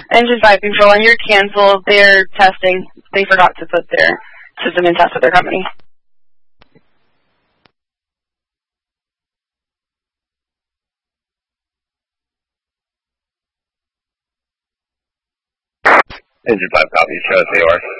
Engine 5 control, on your cancel, they're testing. They forgot to put their system in test with their company. Engine 5 copies, show us AOR.